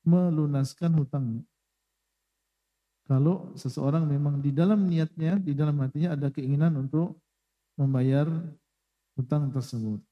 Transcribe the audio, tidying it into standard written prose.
melunaskan hutangnya. Kalau seseorang memang di dalam niatnya, di dalam hatinya ada keinginan untuk membayar hutang tersebut.